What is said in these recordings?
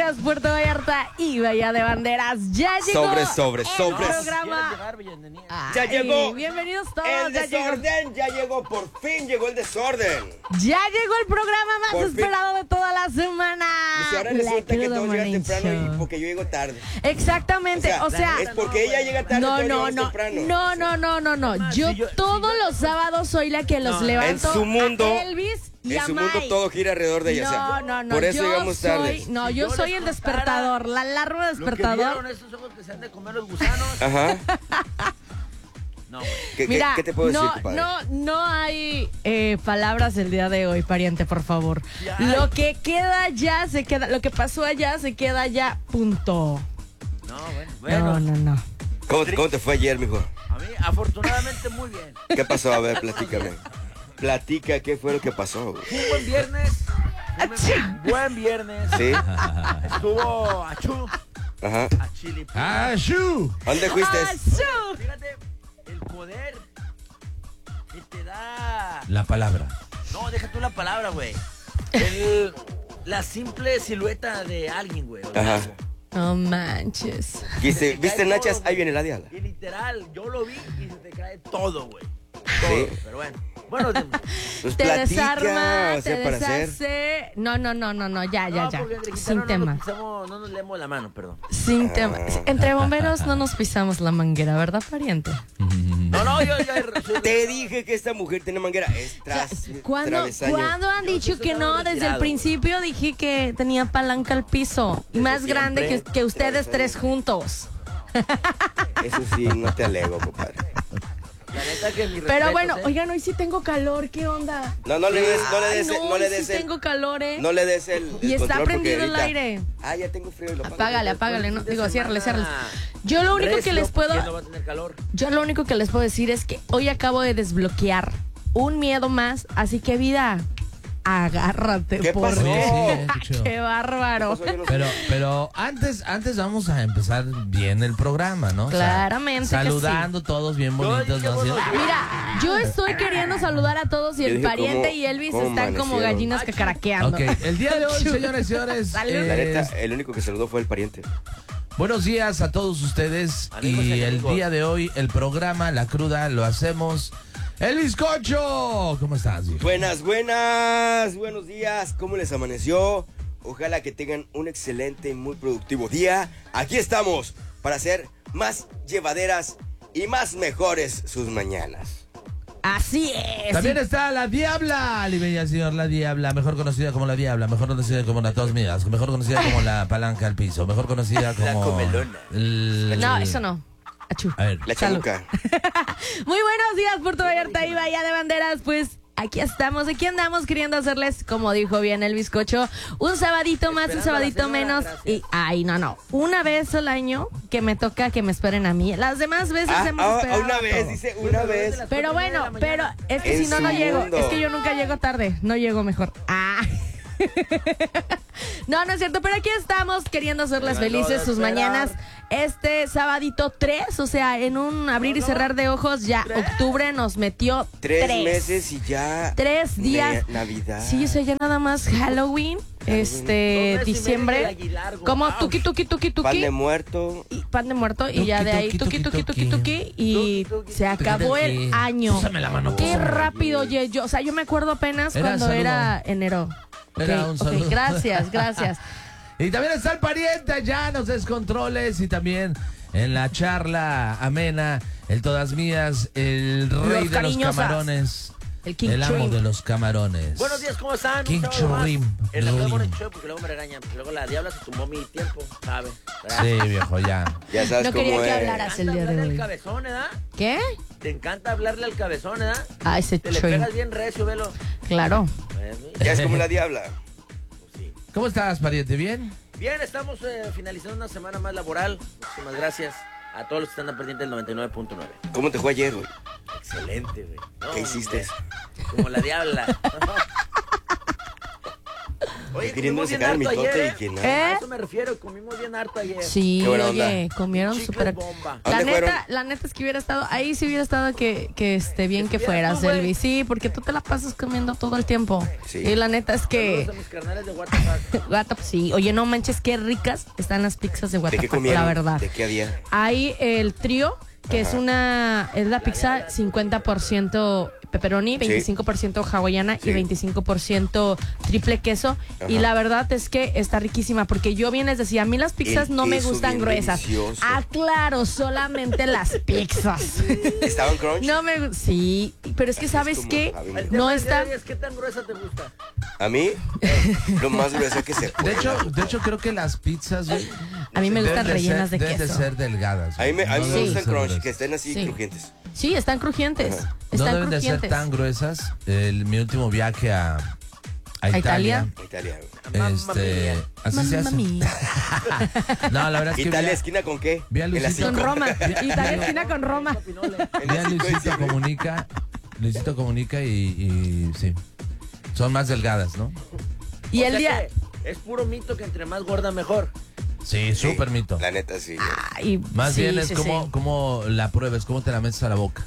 días, Puerto Vallarta y Bahía de Banderas. Ya llegó Sobre. el programa. Ya llegó. Bienvenidos todos. El desorden ya llegó, por fin llegó el desorden. Ya llegó el programa más Por fin. esperado de toda la semana. Y si ahora La resulta que Cruda todos llegan Morning temprano Show. y porque yo llego tarde. Exactamente, o sea, es porque ella llega tarde, no, todos no, llegamos no, temprano. no. Yo todos los sábados soy la que los levanto En su mundo, a Elvis y En a su mundo Mike. todo gira alrededor de ella. No. Por eso yo llegamos tarde. yo soy el despertador, la alarma despertador. ¿Vieron esos ojos que se han de comer los gusanos? Ajá. No, güey. Mira, ¿Qué te puedo decir, compadre? no hay palabras el día de hoy, pariente, por favor. Ya. Lo que queda ya se queda, lo que pasó allá se queda allá, punto. No, bueno. No. ¿Cómo te fue ayer, mijo? A mí, afortunadamente, muy bien. ¿Qué pasó? A ver, platícame. Platica, ¿qué fue lo que pasó, güey? Fue un buen viernes. Buen viernes. ¿Sí? Estuvo Achú, Ajá. a Chili. ¡Ashu! ¿A dónde fuiste? ¡Achú! Fíjate, el poder que te da... La palabra. No, deja tú la palabra, güey. La simple silueta de alguien, güey. o de Ajá. algo. No manches. ¿Viste nachas? Ahí viene la diabla. Y literal, yo lo vi y se te cae todo, güey. Sí. Todo, pero bueno. Bueno, Pues Te platica, desarma, o sea, te para hacer. deshace. No, ya. porque entre Sin gitanos tema. no nos leemos la mano, perdón. Sin tema. Entre bomberos no nos pisamos la manguera, ¿verdad, pariente? No, yo Te dije que esta mujer tiene manguera. Es ¿Cuándo han dicho que no? Desde el retirado, principio dije que tenía palanca al piso. Y más siempre. grande que ustedes tres juntos. Eso sí, no te alego, compadre. La neta que mi Pero respeto, bueno, oigan, hoy sí tengo calor. ¿Qué onda? No le des, no le des, Ay, no le hoy des sí el, tengo calor, ¿eh? no le des el Y está control porque prendido el ahorita- aire. Ah, ya tengo frío y lo apago. Apágale. No, fin de digo, ciérrale. semana Yo lo único que recio, les porque no puedo... va a tener calor. Yo lo único que les puedo decir es que hoy acabo de desbloquear un miedo más, así que vida, agárrate. ¿Qué pasó? porque- Sí, qué chido. ¡Qué bárbaro! Eso yo no sé. Pero antes vamos a empezar bien el programa, ¿no? O sea, Claramente que saludando todos bien bonitos, ¿no? Así, Mira, yo estoy queriendo saludar a todos y Yo el dije, pariente ¿cómo- y Elvis cómo están como amanecieron? gallinas cacaraqueando. Ok, el día de hoy, señores y señores, Salud. La neta, el único que saludó fue el pariente. buenos días a todos ustedes. Amigos Y y el amigos. día de hoy, el programa La Cruda lo hacemos. ¡El bizcocho! ¿Cómo estás, hijo? Buenos días, ¿cómo les amaneció? Ojalá que tengan un excelente y muy productivo día. Aquí estamos para hacer más llevaderas y más mejores sus mañanas. Así es. También está la Diabla, limeña señor, la Diabla, mejor conocida como la Diabla, mejor conocida como la tos mías, mejor conocida como la palanca al piso, mejor conocida como... La comelona. No, eso no. Achú. A ver, La Salud. chamuca. Muy buenos días, Puerto Vallarta y Bahía de Banderas. Pues aquí estamos, aquí andamos queriendo hacerles, como dijo bien el bizcocho, un sabadito más, un Esperando a la sabadito señora, menos. gracias. Y, ay, no. Una vez al año que me toca que me esperen a mí. Las demás veces hemos esperado Una vez, todo. dice una vez. Pero bueno, pero es que En si no, su no llego. mundo. Es que yo nunca llego tarde. No llego mejor. Ah. No es cierto, pero aquí estamos queriendo hacerles Llegando felices de sus esperar. mañanas. Este sabadito 3, o sea, en un abrir y cerrar de ojos, ya octubre nos metió 3 meses y ya. 3 días. Navidad. Sí, o sea, ya nada más Halloween, 2 meses y medio diciembre, del aguilargo. como Wow. tuki Pan de muerto. y pan de muerto y ya de ahí Tuki, tuki tuki, y tuki. se acabó el año. Pásame la mano, Qué pásame la rápido, yo, o sea, yo me acuerdo apenas Era cuando saludo. era enero. Era Ok, un ok, saludo. gracias. Y también está el pariente allá en los descontroles y también en la charla amena, el todas mías, el rey de cariñosas. los camarones, El King el amo Shrimp. de los camarones. Buenos días, ¿cómo están? King Un sábado más. Shrimp. En la Shrimp. Morning Show, porque luego me regañan. Porque luego la diabla se tumbó mi tiempo, ¿sabe? Sí, viejo, ya. Ya sabes No cómo quería que es. hablaras Te el encanta día de hablarle al hoy. cabezón, ¿verdad? ¿Qué? Te encanta hablarle al cabezón, ¿verdad? Ah, ese Te le shrimp. pegas bien recio, velo. Claro. Ya es como la diabla. Sí. ¿Cómo estás, pariente? ¿Bien? Bien, estamos finalizando una semana más laboral. Muchísimas gracias a todos los que están al pendiente del 99.9. ¿Cómo te fue ayer, güey? Excelente, güey. No, ¿Qué hiciste? Como la diabla. Oye, queriendo comimos bien sacar el harto mitote ayer, y que no. A eso me refiero, comimos bien harto ayer. Sí, Qué buena oye, onda. comieron Chicles súper. bomba. ¿A dónde fueron? La neta es que hubiera estado, ahí sí hubiera estado que esté bien que estuvieras fueras, tú, güey. Elvis. Sí, porque tú te la pasas comiendo todo el tiempo. Sí. Y la neta es que. Saludos a mis carnales de WhatsApp. Guatap, sí. Oye, no manches, qué ricas están las pizzas de ¿De qué Guatap, comieron? la verdad. ¿De qué había? Hay el trío, que es la pizza 50% pepperoni, 25% hawaiana Sí. y 25% triple queso. Ajá. Y la verdad es que está riquísima, porque yo bien les decía, a mí las pizzas El no me queso gustan bien gruesas. delicioso. Ah, claro, solamente las pizzas. ¿Estaban crunch? No sí, pero es que Así ¿sabes como qué? a mí me El gusta. No tema está. es ¿qué tan gruesa te gusta? A mí, lo más grueso que se puede. De hecho, creo que las pizzas, güey, A mí me gustan deben rellenas de deben de queso. ser delgadas. A mí me güey. No gustan deben ser crunch, gruesas. que estén así Sí. crujientes. Sí, están crujientes. Ajá. No Están deben de ser crujientes. tan gruesas. Mi último viaje a Italia? Italia. Mamma mía. Así se Mamma hace. mía. No, la verdad es que ¿Italia vi a- esquina con qué? vi a En la Luisito. Con cinco. Roma. Italia esquina con Roma. Pinole. En la vi a cinco de Luisito diciembre. Comunica. Luisito Comunica y sí. Son más delgadas, ¿no? Y O el sea día. que es puro mito que entre más gorda mejor. Sí, Sí, súper mito. La neta, sí. Ay, Más sí, bien es sí, como la pruebas, cómo te la metes a la boca.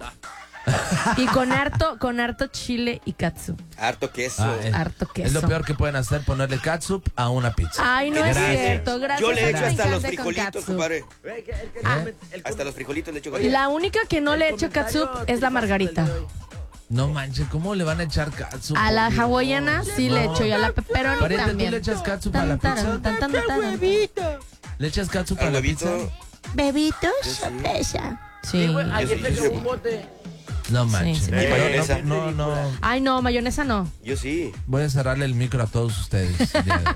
sí. Y con harto chile y katsu. Harto queso. Harto queso. Es lo peor que pueden hacer, ponerle catsup a una pizza. Ay, no es Gracias. cierto. Gracias. Yo le a mí echo me hasta los encanta con frijolitos, katsu. compadre. Hasta Hasta los frijolitos le echo Oye, gallo. La única que no le echo katsup es la margarita. No manches, ¿cómo le van a echar catsup? A la por Dios? hawaiana sí le echo y a la pepperoni Pariente, ¿tú también. le echas catsup a la Tan, pizza? taran, tan, tan, taran. ¿Le echas catsup Al a la pizza? huevito. Bebitos, Yo sí. sorpresa. Sí, Sí. güey, ayer sí, te sí, quedó sí. un bote. No manches. sí. ¿Y mayonesa? No. Ay, no, mayonesa no. Yo sí. Voy a cerrarle el micro a todos ustedes.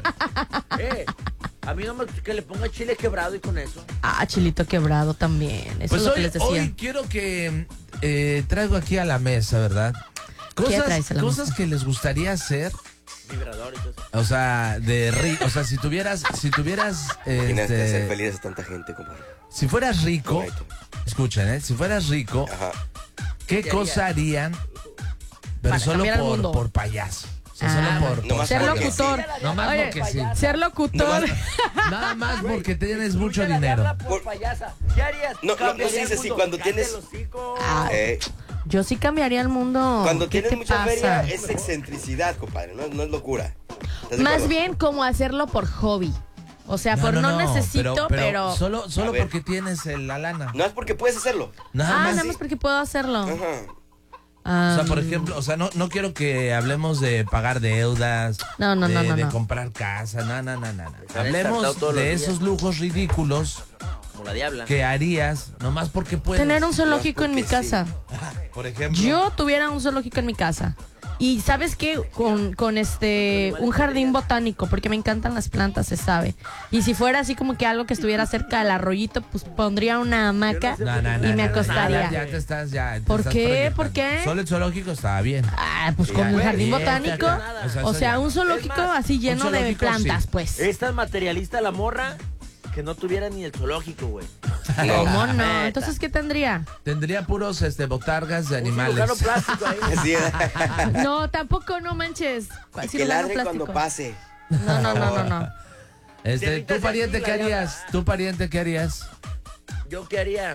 A mí no me que le ponga chile quebrado y con eso. Ah, chilito quebrado también. Eso Pues es lo que hoy, les decía. hoy quiero que traigo aquí a la mesa, ¿verdad? traes a la Cosas mesa? que les gustaría hacer, Vibrador y todo eso. o sea, o sea, si tuvieras, Imagínate hacer este, feliz a tanta gente, compadre. si fueras rico, Correcto. escuchen, si fueras rico, Ajá. ¿qué ¿Qué cosa harían? Pero Para solo cambiar el mundo. por payaso. O sea, Ah, solo por Nomás ser porque locutor. Nomás Oye, porque sí. ser locutor. Nada más porque tienes mucho Destruye la dinero. diabla por payasa. ¿Qué harías? No, Cambiaría sí, el sí, sí, mundo. cuando Cállate tienes- el hocico. Ah, Eh, Yo sí cambiaría el mundo. cuando ¿Qué tienes te mucha pasa? feria es excentricidad, compadre. No es locura. ¿Estás de Más acuerdo? bien como hacerlo por hobby. O sea, no necesito, pero. Solo A ver. porque tienes la lana. No es porque puedes hacerlo. Nada Ah, más. nada más porque puedo hacerlo. Ajá. Ah, O sea, por ejemplo, o sea, no quiero que hablemos de pagar deudas, No, no, de, no, no, de no. comprar casa, no. Estar Hablemos ensartado todos de los días. esos lujos ridículos Como la diabla. que harías nomás porque puedes. tener un zoológico en mi porque sí. casa. Por ejemplo. Yo tuviera un zoológico en mi casa. Y ¿sabes qué? Con un jardín botánico, porque me encantan las plantas, se sabe. Y si fuera así como que algo que estuviera cerca del arroyito, pues pondría una hamaca y me acostaría. Ya te estás, ya. te ¿Por estás qué? proyectando. ¿Por qué? Solo el zoológico estaba bien. Ah, pues Sí, con el güey, jardín bien, botánico. nada. O eso sea, ya. un zoológico Es más, así lleno de zoológico, plantas, sí. pues. Es tan materialista la morra que no tuviera ni el zoológico, güey. ¿Cómo no? Neta. Entonces, ¿qué tendría? Tendría puros botargas de Un animales. cirujano plástico ahí. Sí, No, tampoco, no manches. y Sí, que lo hago ladre cuando plástico. pase. No. Te ¿Tu pariente así, qué la harías? llama. ¿Tu pariente qué harías? ¿Yo qué haría?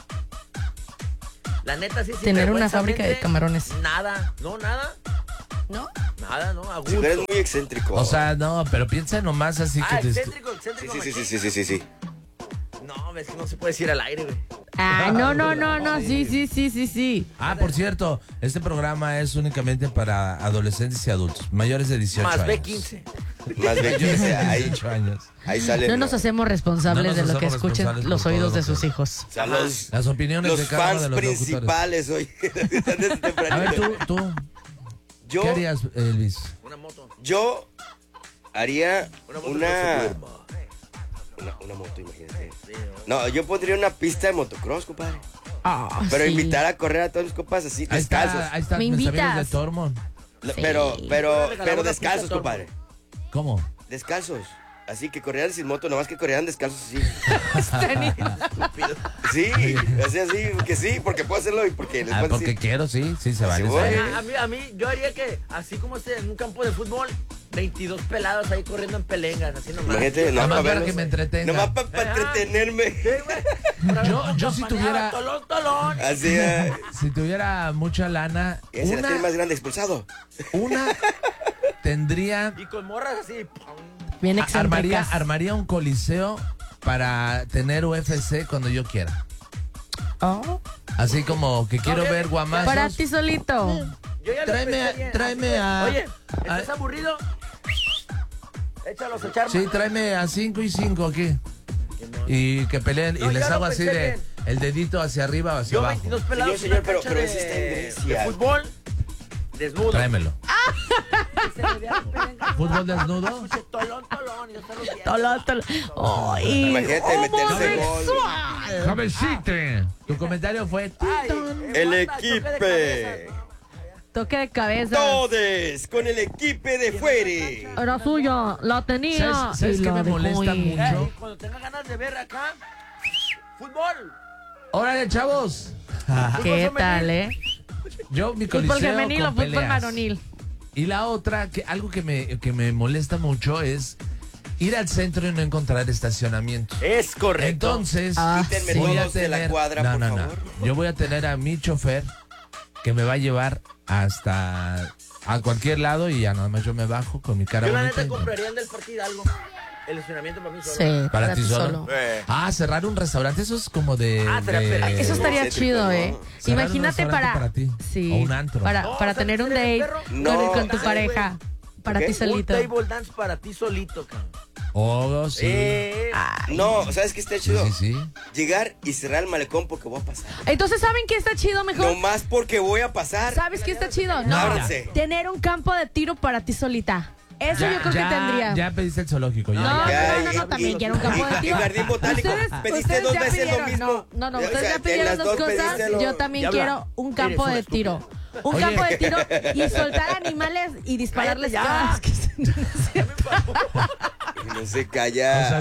La neta, sí, Tener una fábrica de camarones. Nada. No, nada. ¿No? Nada, no. A Si tú eres gusto. muy excéntrico. O sea, no, pero piensa nomás así Ah, que te... excéntrico. Sí, sí, machín. sí. No, es que no se puede decir al aire, güey. Ah, no. Sí. Ah, por cierto, este programa es únicamente para adolescentes y adultos, mayores de 18 Más años. B15. Más bien, Mayores de ahí, 18 años. ahí sale. No nos hacemos responsables No nos de lo que hacemos escuchen responsables los por oídos todo de lo que- sus hijos. O sea, Las opiniones los de cada uno fans de los locutores. principales hoy. Desde tempranito. A ver, tú, Yo, ¿qué harías, Luis? Una moto. yo haría Una moto una que se duerma. moto, imagínate. Sí, No, yo pondría una pista de motocross, compadre. Ah, Pero sí. invitar a correr a todos mis compas así, Ahí descalzos. está, ahí están ¿Me mis amigos de invitas? Tormont. Sí. Pero regalamos una descalzos, pista a compadre. ¿Cómo? Descalzos. Así que corrieran sin moto, nomás que corrieran descalzos así. Sí, así, porque puedo hacerlo y porque les Ah, puedo porque decir. quiero, sí, se vale. Sí, se voy. vale. A mí, yo haría que, así como esté en un campo de fútbol, 22 pelados ahí corriendo en pelengas, así nomás. Imagínate, Nomás para verlos. que me entretenga. Nomás para entretenerme. Yo si tuviera... Tolón. Así es. Si tuviera mucha lana, Ese era el más grande expulsado. una tendría... Y con morras así. Bien excéntricas. Armaría un coliseo para tener UFC cuando yo quiera. Oh. Así como que quiero ver guamazos. Para ti solito. Yo ya lo pensé bien. Tráeme a... Oye, ¿estás aburrido? Échalos a echar. Sí, tráeme a 5 y 5 aquí. Y que peleen No, y les ya lo hago así pensé de bien. el dedito hacia arriba o hacia Yo abajo. 22 pelados Señor, en una pero cancha ese está en de Grecia. fútbol desnudo. Tráemelo. Se me veía en pelengas. ¿Fútbol desnudo? Escuché tolón, y yo estaba viendo. Tolo. Ay, Imagínate meterse gol. homosexual. ¡Jovencite! Tu comentario fue... Ay, El banda, choque de equipe. cabeza. Toque de cabeza. Todes con el equipo de fuera. Era suya, la tenía. ¿Sabes y qué la me dejó molesta ir. mucho? Cuando tenga ganas de ver acá, fútbol. ¡Órale, chavos! ¿Qué tal, Yo mi Fútbol coliseo femenil o con fútbol peleas. varonil. Y la otra, algo que me molesta mucho es ir al centro y no encontrar estacionamiento. Es correcto. Entonces, Quítenme voy a todos de la tener... cuadra, no, por no, favor. no. Yo voy a tener a mi chofer que me va a llevar hasta a cualquier lado y ya nada más yo me bajo con mi cara Yo la bonita. neta y- compraría el del partido algo. El estacionamiento para mí solo. Sí, ¿Para ti solo? Cerrar un restaurante, eso es como de... Terapia. Eso estaría Céntrico, chido, ¿no? ¿eh? Cerrar un Imagínate restaurante para ti, Sí. o un antro. Para No, para ¿sabes tener qué un sería date bien, perro? con tu No. pareja. Para ¿Qué? ti solito. Un table dance para ti solito, cabrón. Oh, sí. No, ¿sabes qué está chido? Sí, sí, sí. Llegar y cerrar el malecón porque voy a pasar. Entonces, ¿saben qué está chido mejor? Nomás porque voy a pasar. ¿Sabes qué está chido? No, Ábranse. tener un campo de tiro para ti solita. Eso yo creo que tendría. Ya pediste el zoológico, ya. No, Ya, no, y- también y- quiero un campo de y tiro. jardín botánico. Pediste dos ya veces lo pidieron, mismo. No, O ustedes sea, ya en pidieron las dos dos cosas. pediste lo- Yo también Diabla, quiero un eres campo una de estúpida. tiro. Un Oye. campo de tiro y soltar animales y dispararles Cállate cada ya. vez que se- Y no se O sea, calla.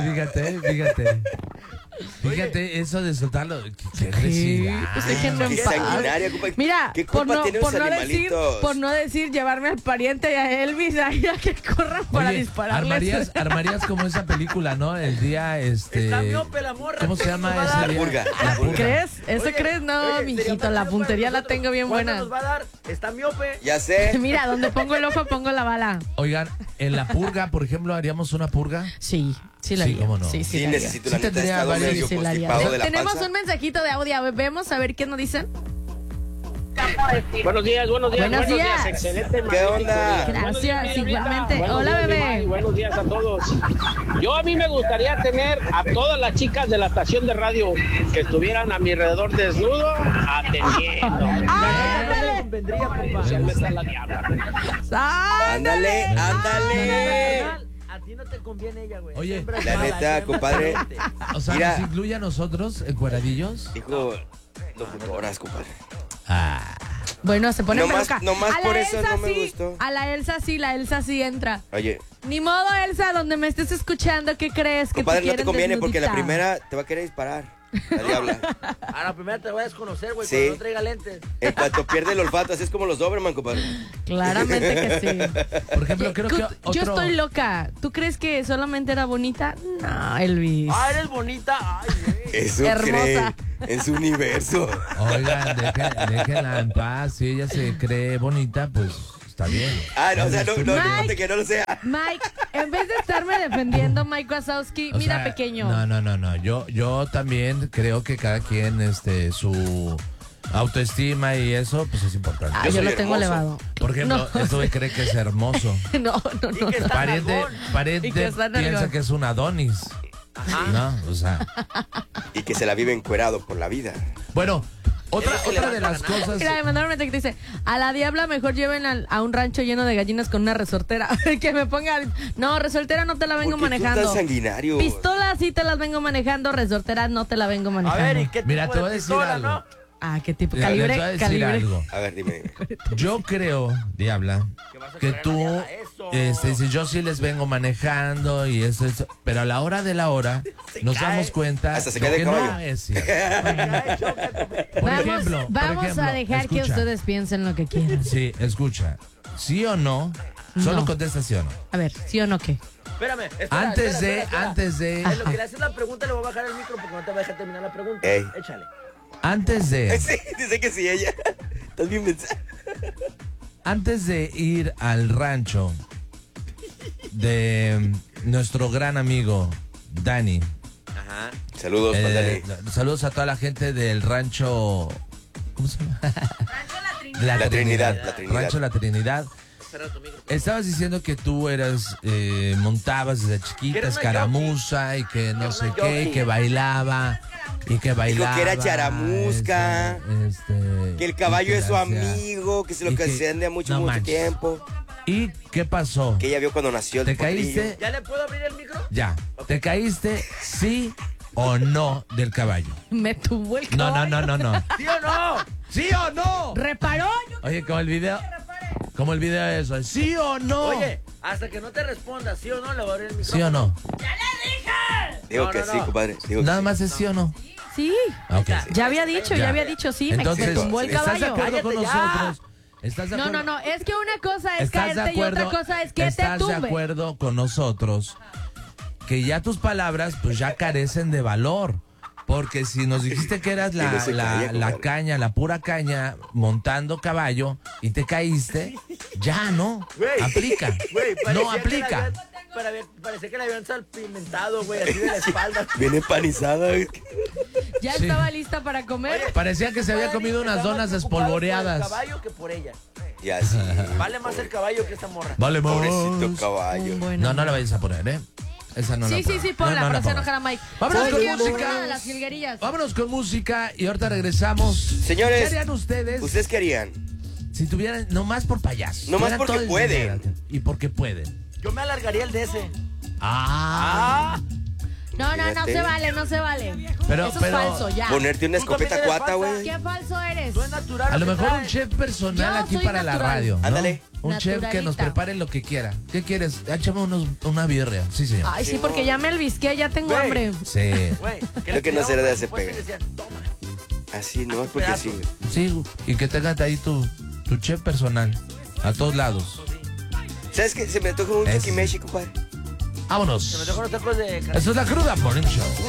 fíjate eso de soltarlo. Qué agresividad. Pues déjenlo en Qué paz. sanguinaria, compa. Mira, ¿Qué por culpa no, tienen por, los no decir, animalitos? por no decir llevarme al pariente y a Elvis ahí a que corran para Oye, dispararles. armarías como esa película, ¿no? El día, Está miope la morra. ¿cómo se llama ¿Qué nos va a ese dar? día? Purga. La purga. ¿Crees? ¿Eso Oye, crees? No, oye, mijito, sería la más puntería para la nosotros. tengo bien ¿Cuánto buena. nos va a dar? Está miope. Ya sé. Mira, donde pongo el ojo pongo la bala. Oigan, en la purga, por ejemplo, ¿haríamos una purga? Sí, sí la Sí, haría. ¿cómo no? Sí, Sí, la haría. necesito Sí la neta. He tendría estado varios- medio Sí, la haría. constipado de la Tenemos panza. un mensajito de audio. Vemos a ver qué nos dicen. Buenos días, Buenos días. excelente. ¿Qué onda? Gracias, igualmente. Buenos Hola, días, bebé. y buenos días a todos. Yo a mí me gustaría tener a todas las chicas de la estación de radio que estuvieran a mi alrededor desnudo atendiendo. ¡Ándale! Convendría, compa. Especialmente a la diabla. Ándale, ándale. A ti no te conviene ella, güey. Oye, Hembra es la mala, neta, hembra compadre. es diferente. O sea, Mira. ¿nos incluye a nosotros, encueradillos? Dijo locutoras, compadre. Bueno, se pone Nomás- peluca. nomás A la por eso Elsa no me sí, gustó. A la Elsa sí entra. Oye, Ni modo, Elsa, donde me estés escuchando, ¿qué crees? Que compadre, te no te quieren conviene porque la desnudita. primera te va a querer disparar. La diabla. A la primera te voy a desconocer, güey, Sí. cuando no traiga lentes. En cuanto pierde el olfato, así es como los Doberman, compadre. Claramente que sí. Por ejemplo, creo que Yo otro... estoy loca. ¿Tú crees que solamente era bonita? No, Elvis. Ah, eres bonita. Ay, güey. Eso Hermosa. cree en su universo. Oigan, déjenla en paz. Si ella se cree bonita, pues está bien. Ah, no, o sea, no Mike. que no lo sea. Mike, en vez de estarme defendiendo, Mike Wazowski, O mira sea, pequeño. No. Yo también creo que cada quien, su autoestima y eso, pues es importante. Ah, Yo yo soy lo tengo hermoso. elevado. Por ejemplo, No. este güey cree que es hermoso. No. Y que está Pariente, nalgón. Y que está piensa nalgón. que es un Adonis. No, o sea. Y que se la vive encuerado por la vida. Bueno, otra que le de va a las ganar. cosas. Mira, me mandaron un mensaje que dice, a la diabla mejor lleven a un rancho lleno de gallinas con una resortera. Que me ponga, no, resortera no te la vengo ¿Por qué tú manejando. estás sanguinario? Pistolas sí te las vengo manejando, resorteras no te la vengo A manejando. ver, ¿y qué tipo Mira, te de voy a decir pistola, algo. no? Ah, qué tipo, Les voy a calibre, decir calibre. algo. A ver, dime. Yo creo, Diabla, vas a que traer tú, a la Diabla, eso. si yo sí les vengo manejando y eso, pero a la hora de la hora nos cae. damos cuenta Hasta se de cae de que caballo. no es cierto. Ay, chócate. Por ejemplo, Vamos a dejar que escucha. ustedes piensen lo que quieran. Sí, escucha. ¿Sí o no? Solo No. contesta sí o no. A ver, ¿sí o no qué? Espérame. espera, Antes espera. de, En lo que le haces la pregunta, le voy a bajar el micro porque no te va a dejar terminar la pregunta. Ey. Échale. Sí, dice que sí, ella. Estás bien pensada. antes de ir al rancho de nuestro gran amigo Dani. Ajá. Saludos, Dani. Saludos a toda la gente del rancho. ¿Cómo se llama? La Trinidad. Rancho La Trinidad. Cerra tu micro. Estabas diciendo que tú montabas desde chiquita, Que era una escaramuza y que no Era sé una qué, jockey. y que bailaba. Y que bailaba. que era charamusca, Que el caballo es su hacía- amigo, que se lo y que- casende mucho no manches. tiempo. ¿Y qué pasó? Que ella vio cuando nació el ¿Te potrillo. caíste? ¿Ya le puedo abrir el micro? Ya. ¿Te caíste sí o no del caballo? Me tuvo el No, caballo. no. ¿Sí o no? ¿Sí o no? ¿Reparó? Yo Oye, como el video. Como el video de eso. ¿Sí o no? Oye, hasta que no te responda, ¿sí o no? Le voy a abrir el micro. ¿Sí o no? Digo No, que no, sí, no. compadre. Digo que Nada sí. más es sí o no. sí. Ok. Ya había dicho, Ya. ya había dicho sí. Entonces, me tumbó el ¿estás de caballo. acuerdo con Cállate ya. nosotros? ¿Estás de No, acuerdo? no, es que una cosa es ¿Estás de caerte y acuerdo? otra cosa es que te ¿Estás de tumbe. acuerdo con nosotros que ya tus palabras pues ya carecen de valor? Porque si nos dijiste que eras Y no se calla, la compadre. caña, la pura caña, montando caballo y te caíste, ya no, Güey. aplica, Güey, no parecía que le aplica. parecía que le habían salpimentado, güey, así de la espalda. Viene empanizada. Ya Sí. estaba lista para comer. Parecía que se había comido unas Estaba donas más preocupado espolvoreadas. por el caballo que por ella. Ya sí. Vale más el caballo que esa morra. Vale, Pobrecito más. caballo. Bueno. No la vayas a poner, ¿eh? Esa no la Sí, pongas. ponla, No la para hacer pongas. enojar a Mike. Vámonos ¿Sabes con qué? música. Ponla, las jilguerillas. Vámonos con música y ahorita regresamos. Señores, ¿Qué harían ustedes ¿ustedes qué harían? si tuvieran, nomás por payasos? Nomás Tuvieran porque todo el pueden. dinero, y porque pueden. Yo me alargaría el de ese. Ah. No Fíjate. se vale, no se vale. Pero- Eso pero- es falso, ya. Ponerte una Tú también escopeta eres cuata, falsa. güey. ¿Qué falso eres? No es natural. A lo que mejor trae. un chef personal Yo aquí soy para la natural. radio, ¿no? Ándale. Un chef que nos Naturalita. prepare lo que quiera. ¿Qué quieres? Échame una birria. Sí, señor. Ay, sí, porque ya me albisqué, ya tengo Güey. hambre. Sí. Güey, Creo que no se le da ese pues, pega. y decían, toma. Así, nomás porque Pedazo. sí. güey. Sí, y que tengas ahí tu chef personal. A todos lados. ¿Sabes qué? Se me antoja un Es- tukimeshi, compadre. Vámonos. Se me dejó los tacos de Eso es la cruda Morning Show.